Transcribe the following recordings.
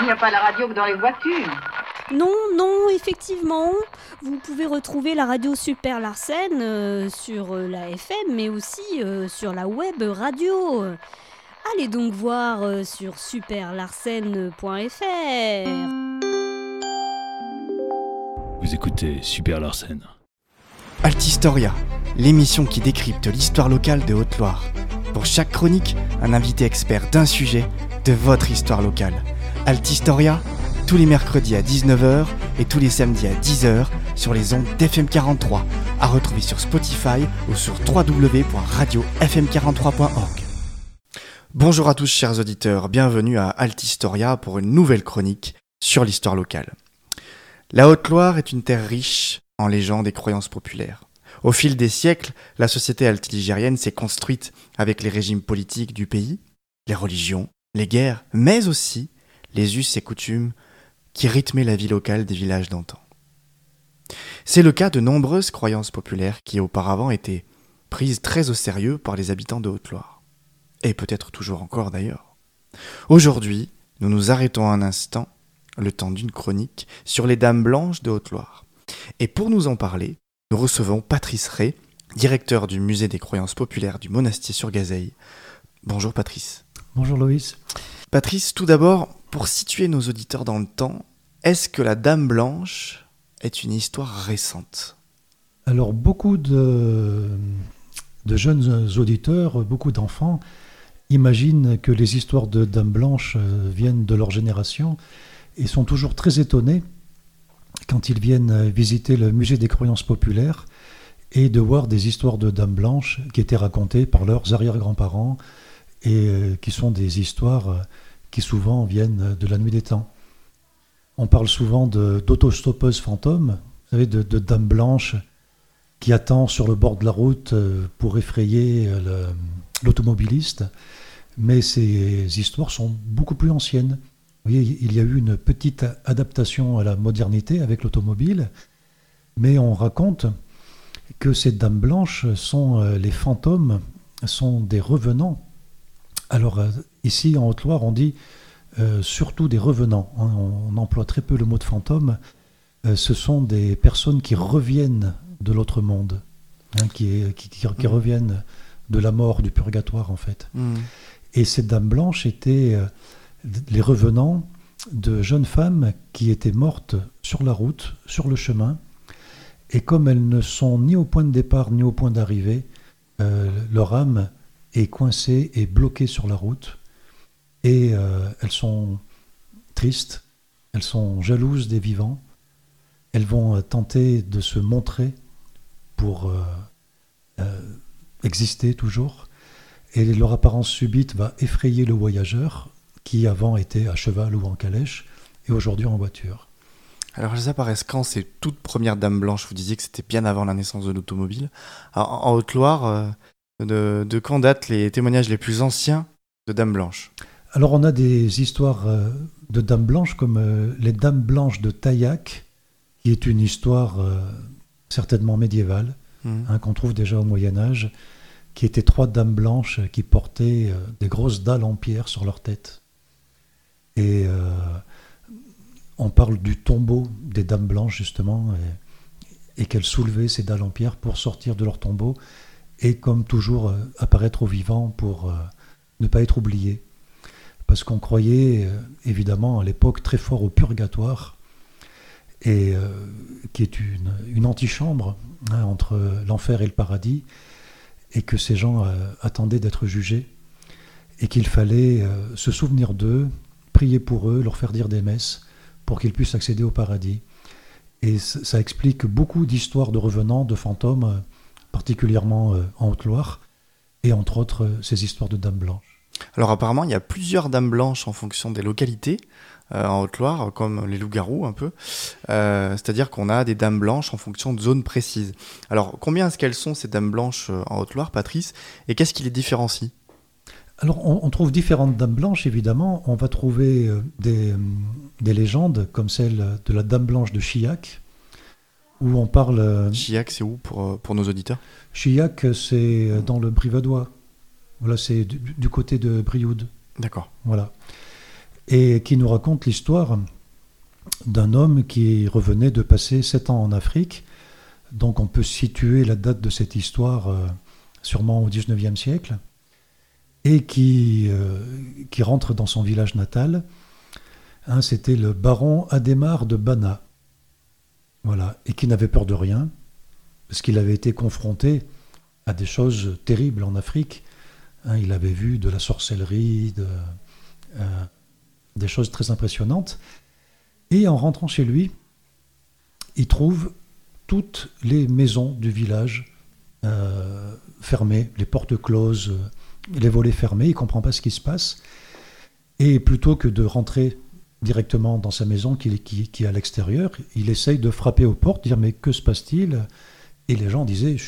n'y a pas la radio que dans les voitures. Non, effectivement. Vous pouvez retrouver la radio Super Larsen sur la FM, mais aussi sur la web radio. Allez donc voir sur superlarsen.fr. Vous écoutez Super Larsen. Altistoria, l'émission qui décrypte l'histoire locale de Haute-Loire. Pour chaque chronique, un invité expert d'un sujet de votre histoire locale. Altistoria, tous les mercredis à 19h et tous les samedis à 10h sur les ondes d'FM43, à retrouver sur Spotify ou sur www.radiofm43.org. Bonjour à tous chers auditeurs, bienvenue à Altistoria pour une nouvelle chronique sur l'histoire locale. La Haute-Loire est une terre riche en légendes et croyances populaires. Au fil des siècles, la société altiligérienne s'est construite avec les régimes politiques du pays, les religions, les guerres, mais aussi les us et coutumes qui rythmaient la vie locale des villages d'antan. C'est le cas de nombreuses croyances populaires qui auparavant étaient prises très au sérieux par les habitants de Haute-Loire. Et peut-être toujours encore d'ailleurs. Aujourd'hui, nous nous arrêtons un instant, le temps d'une chronique, sur les Dames Blanches de Haute-Loire. Et pour nous en parler, nous recevons Patrice Ray, directeur du musée des croyances populaires du Monastier-sur-Gazeille. Bonjour Patrice. Bonjour Loïs. Patrice, tout d'abord, pour situer nos auditeurs dans le temps, est-ce que la Dame Blanche est une histoire récente ? Alors beaucoup de jeunes auditeurs, beaucoup d'enfants, imaginent que les histoires de Dame Blanche viennent de leur génération et sont toujours très étonnés quand ils viennent visiter le musée des croyances populaires et de voir des histoires de Dames Blanches qui étaient racontées par leurs arrière-grands-parents et qui sont des histoires qui souvent viennent de la nuit des temps. On parle souvent d'autostoppeuses fantômes, vous savez, de Dames Blanches qui attend sur le bord de la route pour effrayer l'automobiliste, mais ces histoires sont beaucoup plus anciennes. Vous voyez, il y a eu une petite adaptation à la modernité avec l'automobile, mais on raconte que ces Dames Blanches sont les fantômes, sont des revenants. Alors ici en Haute-Loire, on dit surtout des revenants. On emploie très peu le mot de fantôme. Ce sont des personnes qui reviennent de l'autre monde, qui reviennent de la mort, du purgatoire en fait. Et ces Dames Blanches étaient les revenants de jeunes femmes qui étaient mortes sur la route, sur le chemin, et comme elles ne sont ni au point de départ ni au point d'arrivée, leur âme est coincée et bloquée sur la route, et elles sont tristes, elles sont jalouses des vivants, elles vont tenter de se montrer pour exister toujours, et leur apparence subite va effrayer le voyageur qui avant était à cheval ou en calèche et aujourd'hui en voiture. Alors elles apparaissent quand ces toutes premières Dames Blanches ? Vous disiez que c'était bien avant la naissance de l'automobile. Alors, en Haute-Loire, de quand datent les témoignages les plus anciens de Dames Blanches ? Alors on a des histoires de Dames Blanches comme les Dames Blanches de Taillac, qui est une histoire certainement médiévale, qu'on trouve déjà au Moyen-Âge, qui étaient 3 Dames Blanches qui portaient des grosses dalles en pierre sur leur tête. Et on parle du tombeau des Dames Blanches, justement, et qu'elles soulevaient ces dalles en pierre pour sortir de leur tombeau et, comme toujours, apparaître aux vivants pour ne pas être oubliées. Parce qu'on croyait, évidemment, à l'époque, très fort au purgatoire, et qui est une antichambre entre l'enfer et le paradis, et que ces gens attendaient d'être jugés, et qu'il fallait se souvenir d'eux, prier pour eux, leur faire dire des messes pour qu'ils puissent accéder au paradis. Et ça explique beaucoup d'histoires de revenants, de fantômes, particulièrement en Haute-Loire, et entre autres ces histoires de Dames Blanches. Alors apparemment, il y a plusieurs Dames Blanches en fonction des localités en Haute-Loire, comme les loups-garous un peu. C'est-à-dire qu'on a des Dames Blanches en fonction de zones précises. Alors combien est-ce qu'elles sont ces Dames Blanches en Haute-Loire, Patrice ? Et qu'est-ce qui les différencie ? Alors, on trouve différentes Dames Blanches, évidemment. On va trouver des légendes, comme celle de la Dame Blanche de Chillac, où on parle... Chillac, c'est où pour nos auditeurs ? Chillac, c'est dans le Brivadois. Voilà, c'est du côté de Brioude. D'accord. Voilà. et qui nous raconte l'histoire d'un homme qui revenait de passer 7 ans en Afrique. Donc on peut situer la date de cette histoire sûrement au 19e siècle, et qui rentre dans son village natal. C'était le baron Adhémar de Bana, voilà, et qui n'avait peur de rien, parce qu'il avait été confronté à des choses terribles en Afrique. Il avait vu de la sorcellerie, des choses très impressionnantes. Et en rentrant chez lui, il trouve toutes les maisons du village fermées, les portes closes, les volets fermés. Il ne comprend pas ce qui se passe. Et plutôt que de rentrer directement dans sa maison qui est à l'extérieur, il essaye de frapper aux portes, dire « Mais que se passe-t-il » Et les gens disaient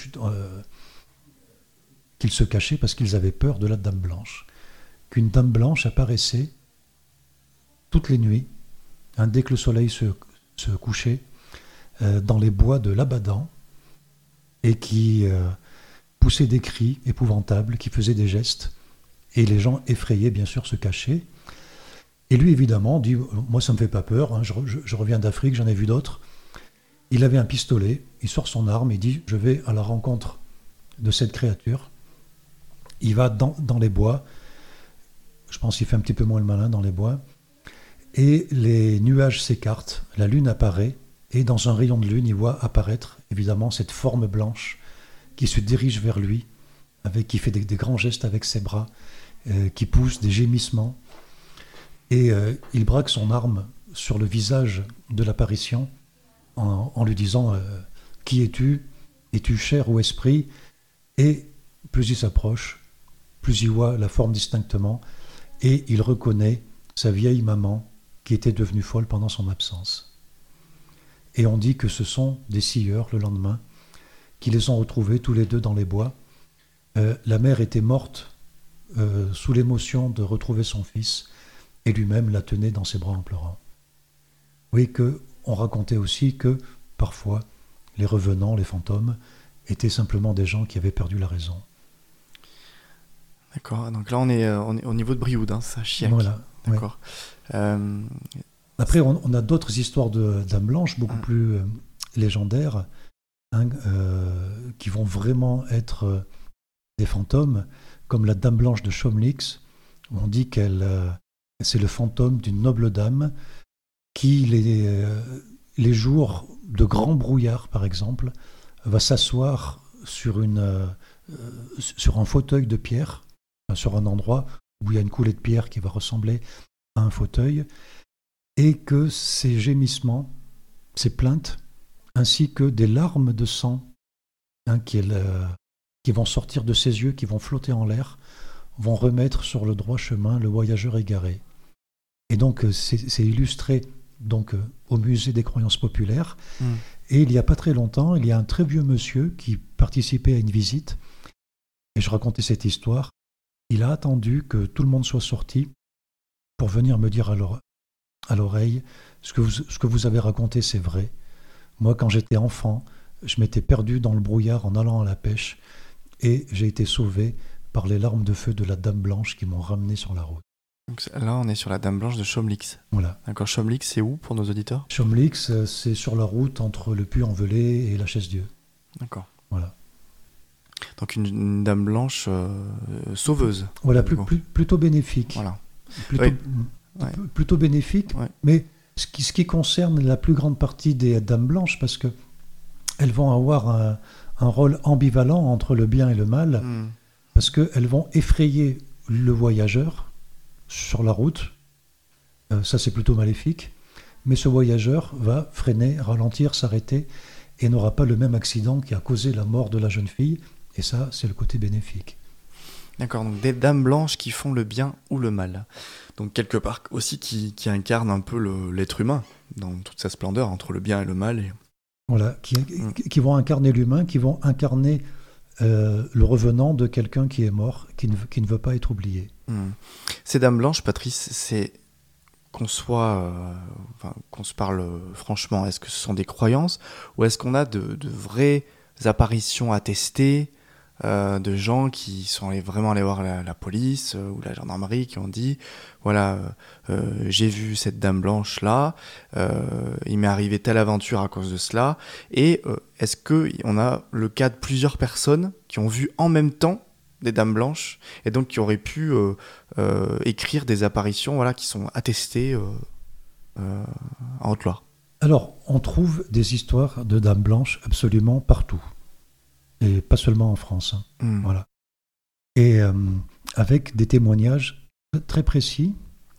qu'ils se cachaient parce qu'ils avaient peur de la Dame Blanche. Qu'une Dame Blanche apparaissait toutes les nuits, dès que le soleil se couchait, dans les bois de l'Abadan, et qui poussait des cris épouvantables, qui faisait des gestes, et les gens effrayés, bien sûr, se cachaient. Et lui, évidemment, dit « Moi, ça ne me fait pas peur, je reviens d'Afrique, j'en ai vu d'autres. » Il avait un pistolet, il sort son arme, il dit « Je vais à la rencontre de cette créature. » Il va dans les bois, je pense qu'il fait un petit peu moins le malin dans les bois, et les nuages s'écartent, la lune apparaît, et dans un rayon de lune, il voit apparaître, évidemment, cette forme blanche qui se dirige vers lui, qui fait des grands gestes avec ses bras, qui pousse des gémissements. Et il braque son arme sur le visage de l'apparition en lui disant « Qui es-tu ? Es-tu chair ou esprit ?» Et plus il s'approche, plus il voit la forme distinctement, et il reconnaît sa vieille maman qui était devenue folle pendant son absence. Et on dit que ce sont des scieurs, le lendemain, qui les ont retrouvés tous les deux dans les bois. La mère était morte sous l'émotion de retrouver son fils, et lui-même la tenait dans ses bras en pleurant. Oui, on racontait aussi que, parfois, les revenants, les fantômes, étaient simplement des gens qui avaient perdu la raison. D'accord, donc là on est au niveau de Brioude, ça, Chiac. Voilà. D'accord. Ouais. Après, on a d'autres histoires de Dame Blanche, beaucoup plus légendaires, qui vont vraiment être des fantômes, comme la Dame Blanche de Chomlix, où on dit c'est le fantôme d'une noble dame qui, les jours de grand brouillard, par exemple, va s'asseoir sur un fauteuil de pierre, sur un endroit où il y a une coulée de pierre qui va ressembler à un fauteuil, et que ces gémissements, ces plaintes, ainsi que des larmes de sang qui vont sortir de ses yeux, qui vont flotter en l'air, vont remettre sur le droit chemin le voyageur égaré. Et donc c'est illustré au musée des croyances populaires. Et il n'y a pas très longtemps, il y a un très vieux monsieur qui participait à une visite, et je racontais cette histoire. Il a attendu que tout le monde soit sorti pour venir me dire à l'oreille ce que vous avez raconté, c'est vrai. Moi, quand j'étais enfant, je m'étais perdu dans le brouillard en allant à la pêche, et j'ai été sauvé par les larmes de feu de la Dame Blanche qui m'ont ramené sur la route. Donc là, on est sur la Dame Blanche de Chomlix. Voilà. D'accord, Chomlix, c'est où pour nos auditeurs ? Chomlix, c'est sur la route entre le Puy-en-Velay et la Chaise-Dieu. D'accord. Voilà. Donc une Dame Blanche sauveuse. Voilà, plutôt bénéfique. Voilà. Plutôt bénéfique, mais ce qui concerne la plus grande partie des Dames Blanches, parce qu'elles vont avoir un rôle ambivalent entre le bien et le mal, parce qu'elles vont effrayer le voyageur sur la route, ça c'est plutôt maléfique, mais ce voyageur va freiner, ralentir, s'arrêter, et n'aura pas le même accident qui a causé la mort de la jeune fille, et ça c'est le côté bénéfique. D'accord, donc des Dames Blanches qui font le bien ou le mal. Donc quelque part aussi qui incarnent un peu l'être humain, dans toute sa splendeur, entre le bien et le mal. Voilà, qui vont incarner l'humain, qui vont incarner le revenant de quelqu'un qui est mort, qui ne veut pas être oublié. Ces Dames Blanches, Patrice, c'est qu'on se parle franchement, est-ce que ce sont des croyances ou est-ce qu'on a de vraies apparitions attestées de gens qui sont vraiment allés voir la police ou la gendarmerie, qui ont dit, voilà, j'ai vu cette dame blanche là, il m'est arrivé telle aventure à cause de cela, et est-ce qu'on a le cas de plusieurs personnes qui ont vu en même temps des dames blanches, et donc qui auraient pu écrire des apparitions, voilà, qui sont attestées en Haute-Loire? Alors, on trouve des histoires de dames blanches absolument partout. Et pas seulement en France. Voilà. Et avec des témoignages très précis.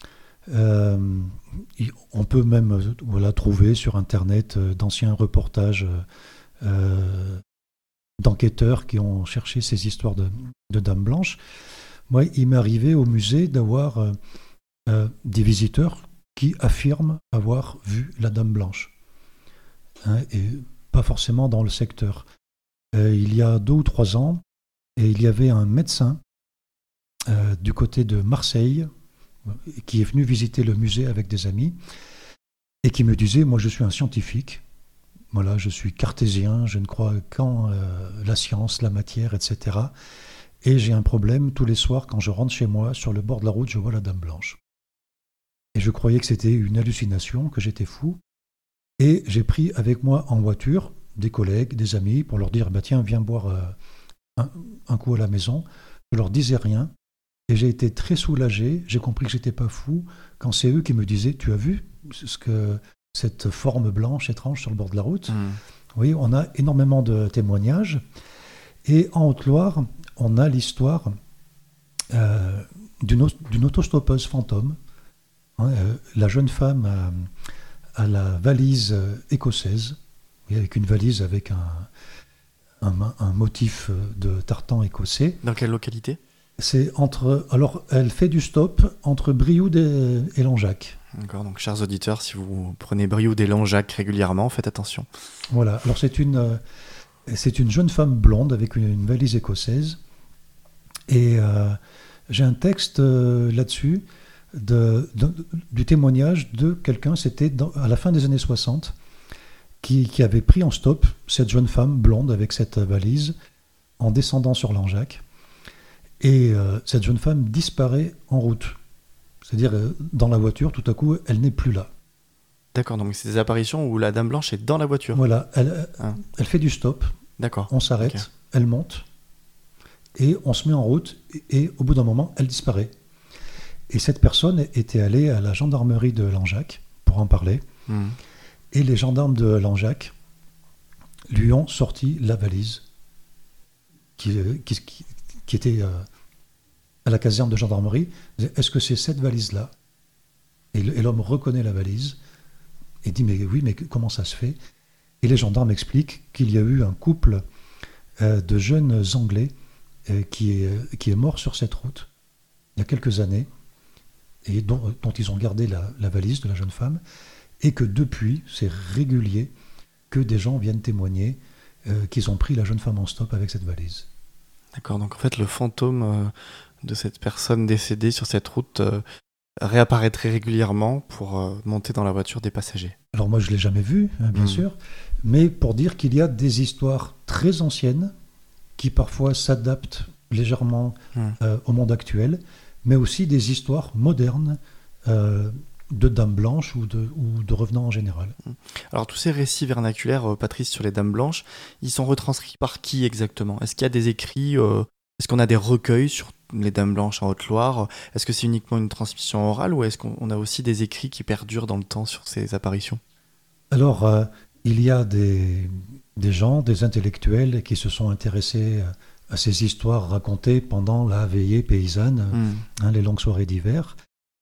On peut même trouver sur Internet d'anciens reportages d'enquêteurs qui ont cherché ces histoires de dames blanches. Moi, il m'est arrivé au musée d'avoir des visiteurs qui affirment avoir vu la dame blanche. Et pas forcément dans le secteur. Il y a 2 ou 3 ans, et il y avait un médecin du côté de Marseille qui est venu visiter le musée avec des amis et qui me disait, moi je suis un scientifique, voilà, je suis cartésien, je ne crois qu'en la science, la matière, etc. Et j'ai un problème, tous les soirs quand je rentre chez moi, sur le bord de la route, je vois la dame blanche. Et je croyais que c'était une hallucination, que j'étais fou. Et j'ai pris avec moi en voiture des collègues, des amis, pour leur dire, tiens, viens boire un coup à la maison. Je leur disais rien. Et j'ai été très soulagé. J'ai compris que j'étais pas fou quand c'est eux qui me disaient, tu as vu cette forme blanche étrange sur le bord de la route? Oui, on a énormément de témoignages. Et en Haute-Loire, on a l'histoire d'une autostoppeuse fantôme. La jeune femme a la valise écossaise, avec une valise avec un motif de tartan écossais. Dans quelle localité? Alors, elle fait du stop entre Brioude et Langeac. D'accord, donc chers auditeurs, si vous prenez Brioude et Langeac régulièrement, faites attention. Voilà, alors c'est une jeune femme blonde avec une valise écossaise. Et j'ai un texte là-dessus du témoignage de quelqu'un, c'était à la fin des années 60, qui avait pris en stop cette jeune femme blonde avec cette valise en descendant sur Langeac. Et cette jeune femme disparaît en route. C'est-à-dire, dans la voiture, tout à coup, elle n'est plus là. D'accord, donc c'est des apparitions où la dame blanche est dans la voiture. Voilà, elle fait du stop. D'accord. On s'arrête, okay. Elle monte, et on se met en route, et au bout d'un moment, elle disparaît. Et cette personne était allée à la gendarmerie de Langeac pour en parler. Et les gendarmes de Langeac lui ont sorti la valise qui était à la caserne de gendarmerie. Est-ce que c'est cette valise-là? Et l'homme reconnaît la valise et dit, mais oui, mais comment ça se fait? Et les gendarmes expliquent qu'il y a eu un couple de jeunes Anglais qui est mort sur cette route il y a quelques années, et dont ils ont gardé la valise de la jeune femme, et que depuis, c'est régulier que des gens viennent témoigner qu'ils ont pris la jeune femme en stop avec cette valise. D'accord, donc en fait le fantôme de cette personne décédée sur cette route réapparaît très régulièrement pour monter dans la voiture des passagers. Alors moi je ne l'ai jamais vu, bien sûr, mais pour dire qu'il y a des histoires très anciennes qui parfois s'adaptent légèrement au monde actuel, mais aussi des histoires modernes de dames blanches ou de revenants en général. Alors tous ces récits vernaculaires, Patrice, sur les dames blanches, ils sont retranscrits par qui exactement? Est-ce qu'il y a des écrits, est-ce qu'on a des recueils sur les dames blanches en Haute-Loire? Est-ce que c'est uniquement une transmission orale ou est-ce qu'on a aussi des écrits qui perdurent dans le temps sur ces apparitions? Alors, il y a des gens, des intellectuels qui se sont intéressés à ces histoires racontées pendant la veillée paysanne, les longues soirées d'hiver.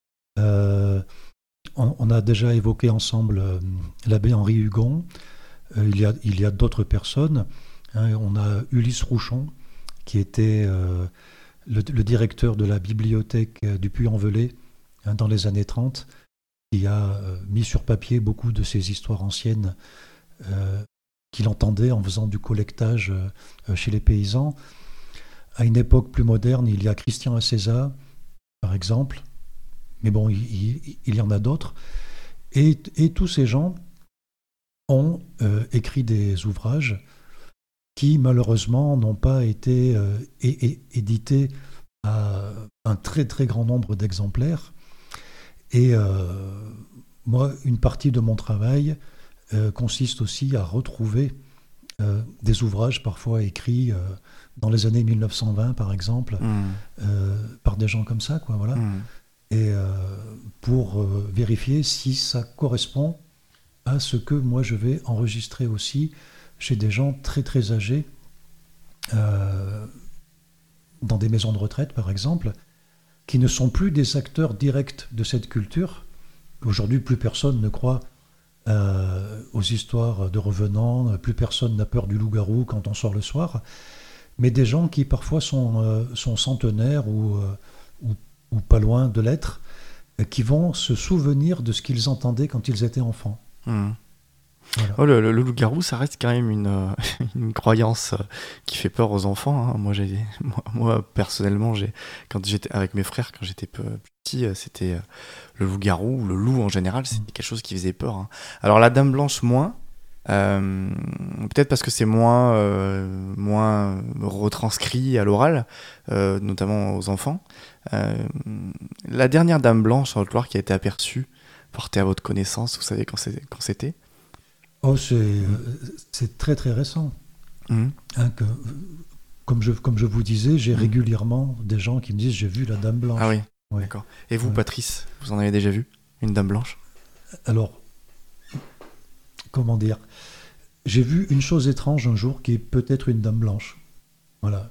On a déjà évoqué ensemble l'abbé Henri Hugon. Il y a d'autres personnes. On a Ulysse Rouchon, qui était le directeur de la bibliothèque du Puy-en-Velay dans les années 30, qui a mis sur papier beaucoup de ces histoires anciennes qu'il entendait en faisant du collectage chez les paysans. À une époque plus moderne, il y a Christian Aceza, par exemple. Mais bon, il y en a d'autres. Et tous ces gens ont écrit des ouvrages qui malheureusement n'ont pas été édités à un très très grand nombre d'exemplaires. Et moi, une partie de mon travail consiste aussi à retrouver des ouvrages parfois écrits dans les années 1920 par exemple, par des gens comme ça, quoi, voilà. Et pour vérifier si ça correspond à ce que moi je vais enregistrer aussi chez des gens très très âgés, dans des maisons de retraite par exemple, qui ne sont plus des acteurs directs de cette culture. Aujourd'hui, plus personne ne croit aux histoires de revenants, plus personne n'a peur du loup-garou quand on sort le soir, mais des gens qui parfois sont centenaires ou pas loin de l'être, qui vont se souvenir de ce qu'ils entendaient quand ils étaient enfants. Voilà. Oh, le loup-garou, ça reste quand même une croyance qui fait peur aux enfants. Hein. Moi, personnellement, quand j'étais avec mes frères, quand j'étais petit, c'était le loup-garou, le loup en général, c'était quelque chose qui faisait peur. Hein. Alors la Dame Blanche, moins. Peut-être parce que c'est moins retranscrit à l'oral, notamment aux enfants. La dernière Dame Blanche en Haute-Loire qui a été aperçue, portée à votre connaissance, vous savez quand c'était? Oh, c'est très très récent. Hein, comme je vous disais, j'ai régulièrement des gens qui me disent « j'ai vu la Dame Blanche ». Ah oui, ouais. D'accord. Et vous, Patrice, vous en avez déjà vu une Dame Blanche? Alors, comment dire, j'ai vu une chose étrange un jour qui est peut-être une Dame Blanche. Voilà.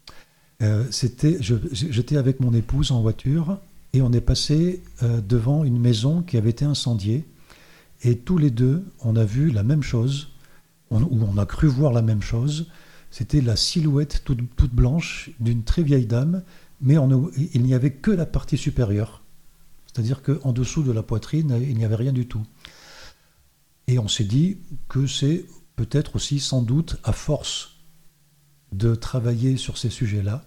J'étais avec mon épouse en voiture et on est passé devant une maison qui avait été incendiée. Et tous les deux, on a vu la même chose, ou on a cru voir la même chose. C'était la silhouette toute blanche d'une très vieille dame, mais il n'y avait que la partie supérieure. C'est-à-dire qu'en dessous de la poitrine, il n'y avait rien du tout. Et on s'est dit que c'est peut-être aussi, sans doute, à force de travailler sur ces sujets-là,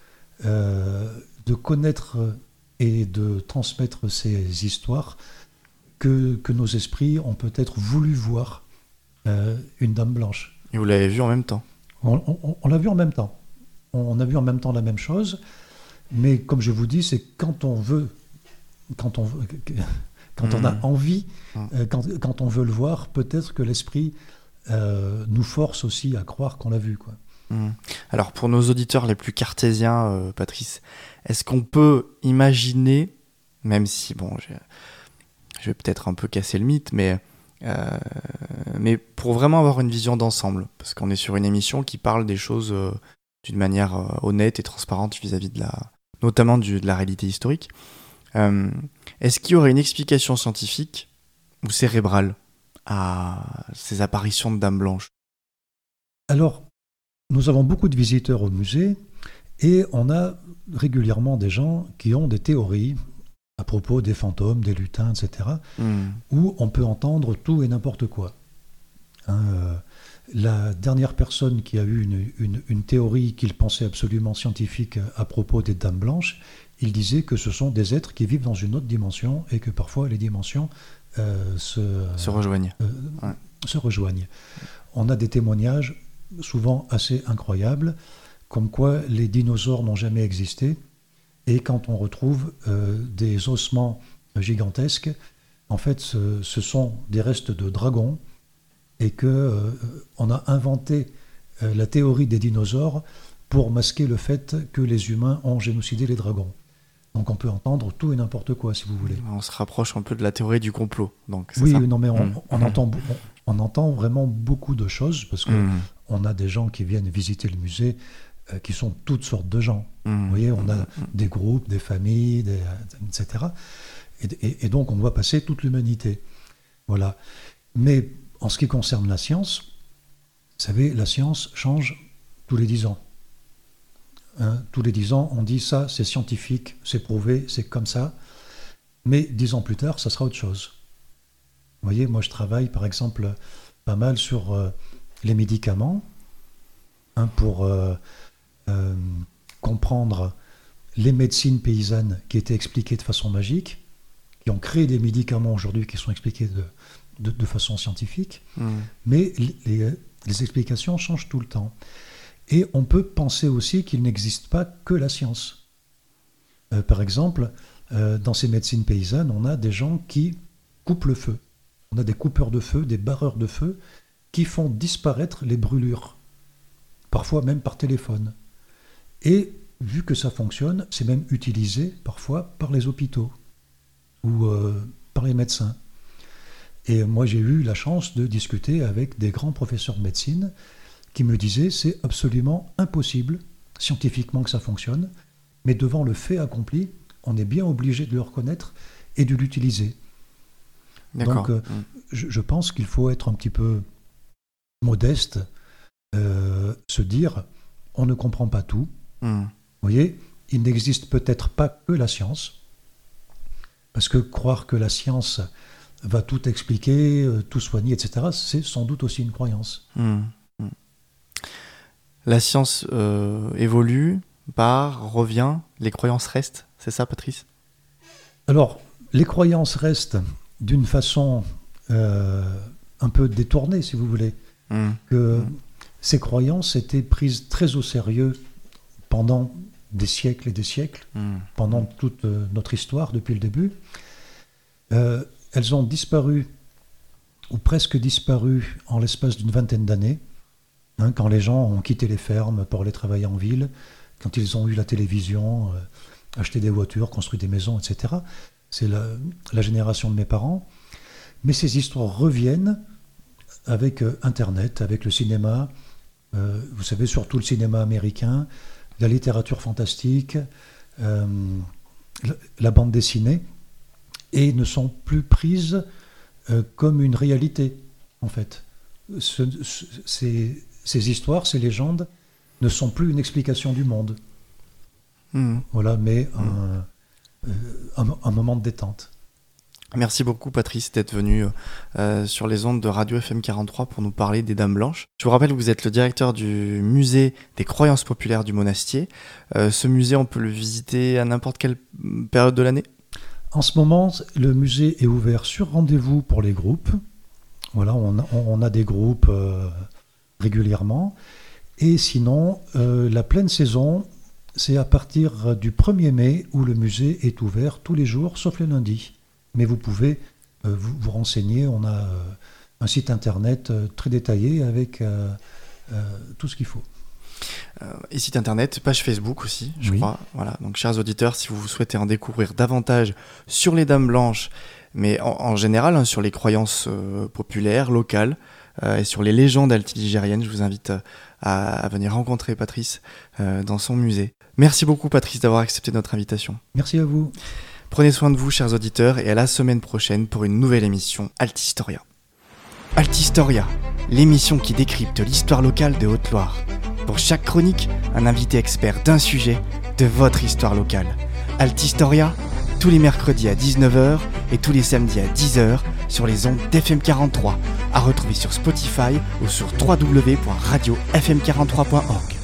de connaître et de transmettre ces histoires, que nos esprits ont peut-être voulu voir une Dame Blanche. Et vous l'avez vu en même temps? On l'a vu en même temps. On a vu en même temps la même chose, mais comme je vous dis, c'est quand on a envie, quand on veut le voir, peut-être que l'esprit nous force aussi à croire qu'on l'a vu, quoi. Alors pour nos auditeurs les plus cartésiens, Patrice, est-ce qu'on peut imaginer, même si bon, je vais peut-être un peu casser le mythe, mais pour vraiment avoir une vision d'ensemble, parce qu'on est sur une émission qui parle des choses d'une manière honnête et transparente vis-à-vis notamment de la réalité historique, est-ce qu'il y aurait une explication scientifique ou cérébrale à ces apparitions de Dames Blanches? Alors, nous avons beaucoup de visiteurs au musée et on a régulièrement des gens qui ont des théories à propos des fantômes, des lutins, etc., où on peut entendre tout et n'importe quoi. La dernière personne qui a eu une théorie qu'il pensait absolument scientifique à propos des Dames Blanches, il disait que ce sont des êtres qui vivent dans une autre dimension et que parfois les dimensions se rejoignent. Se rejoignent. On a des témoignages souvent assez incroyables, comme quoi les dinosaures n'ont jamais existé. Et quand on retrouve des ossements gigantesques, en fait, ce sont des restes de dragons et qu'on a inventé la théorie des dinosaures pour masquer le fait que les humains ont génocidé les dragons. Donc on peut entendre tout et n'importe quoi, si vous voulez. On se rapproche un peu de la théorie du complot. Donc, oui, non, mais on entend vraiment beaucoup de choses parce qu'on a des gens qui viennent visiter le musée qui sont toutes sortes de gens. Vous voyez, on a des groupes, des familles, etc. Et donc, on voit passer toute l'humanité. Voilà. Mais en ce qui concerne la science, vous savez, la science change tous les 10 ans. Tous les 10 ans, on dit ça, c'est scientifique, c'est prouvé, c'est comme ça. Mais 10 ans plus tard, ça sera autre chose. Vous voyez, moi, je travaille, par exemple, pas mal sur les médicaments, pour comprendre les médecines paysannes qui étaient expliquées de façon magique, qui ont créé des médicaments aujourd'hui qui sont expliqués de façon scientifique, mais Les explications changent tout le temps. Et on peut penser aussi qu'il n'existe pas que la science. Par exemple, dans ces médecines paysannes, on a des gens qui coupent le feu. On a des coupeurs de feu, des barreurs de feu, qui font disparaître les brûlures, parfois même par téléphone. Et vu que ça fonctionne, c'est même utilisé parfois par les hôpitaux ou par les médecins. Et moi, j'ai eu la chance de discuter avec des grands professeurs de médecine qui me disaient c'est absolument impossible scientifiquement que ça fonctionne, mais devant le fait accompli, on est bien obligé de le reconnaître et de l'utiliser. D'accord. Donc, je pense qu'il faut être un petit peu modeste, se dire on ne comprend pas tout. Vous voyez, il n'existe peut-être pas que la science, parce que croire que la science va tout expliquer, tout soigner, etc., c'est sans doute aussi une croyance. La science évolue, part, revient, les croyances restent, c'est ça, Patrice ? Alors, les croyances restent d'une façon un peu détournée, si vous voulez, que ces croyances étaient prises très au sérieux pendant des siècles et des siècles, pendant toute notre histoire depuis le début. Elles ont disparu, ou presque disparu, en l'espace d'une vingtaine d'années, quand les gens ont quitté les fermes pour aller travailler en ville, quand ils ont eu la télévision, acheté des voitures, construit des maisons, etc. C'est la génération de mes parents. Mais ces histoires reviennent avec Internet, avec le cinéma, vous savez, surtout le cinéma américain, la littérature fantastique, la bande dessinée, et ne sont plus prises comme une réalité, en fait. Ces histoires, ces légendes, ne sont plus une explication du monde. Voilà, mais un moment de détente. Merci beaucoup Patrice d'être venu sur les ondes de Radio FM 43 pour nous parler des Dames Blanches. Je vous rappelle que vous êtes le directeur du musée des croyances populaires du Monastier. Ce musée, on peut le visiter à n'importe quelle période de l'année ? En ce moment, le musée est ouvert sur rendez-vous pour les groupes. Voilà, on a des groupes régulièrement. Et sinon, la pleine saison, c'est à partir du 1er mai où le musée est ouvert tous les jours, sauf le lundi. Mais vous pouvez vous renseigner, on a un site internet très détaillé avec tout ce qu'il faut. Et site internet, page Facebook aussi, je crois. Voilà. Donc, chers auditeurs, si vous souhaitez en découvrir davantage sur les Dames Blanches, mais en général, sur les croyances populaires, locales, et sur les légendes altiligériennes, je vous invite à venir rencontrer Patrice dans son musée. Merci beaucoup Patrice d'avoir accepté notre invitation. Merci à vous. Prenez soin de vous, chers auditeurs, et à la semaine prochaine pour une nouvelle émission Altistoria. Altistoria, l'émission qui décrypte l'histoire locale de Haute-Loire. Pour chaque chronique, un invité expert d'un sujet de votre histoire locale. Altistoria, tous les mercredis à 19h et tous les samedis à 10h sur les ondes d'FM 43, à retrouver sur Spotify ou sur www.radiofm43.org.